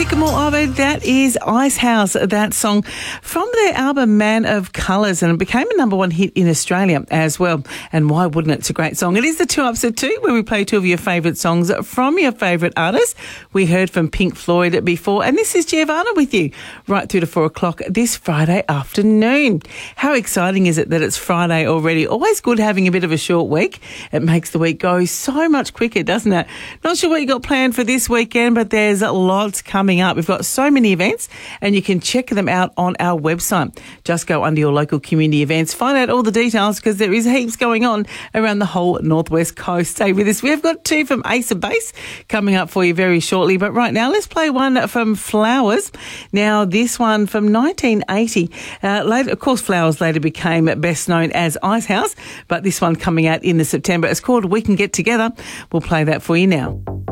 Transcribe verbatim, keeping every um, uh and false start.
Nick Moore, that is Icehouse, that song from their album Man of Colours, and it became a number one hit in Australia as well. And why wouldn't it? It's a great song. It is the Two Ups at Two, where we play two of your favourite songs from your favourite artists. We heard from Pink Floyd before, and this is Giovanna with you right through to four o'clock this Friday afternoon. How exciting is it that it's Friday already? Always good having a bit of a short week. It makes the week go so much quicker, doesn't it? Not sure what you got planned for this weekend, but there's lots coming up. We've got so many events, and you can check them out on our website. Just go under your local community events, find out all the details, because there is heaps going on around the whole Northwest Coast. Stay with us. We've got two from Ace of Base coming up for you very shortly, but right now let's play one from Flowers. Now, this one from nineteen eighty. Uh, later, of course, Flowers later became best known as Icehouse, but this one coming out in the September. It's called We Can Get Together. We'll play that for you now.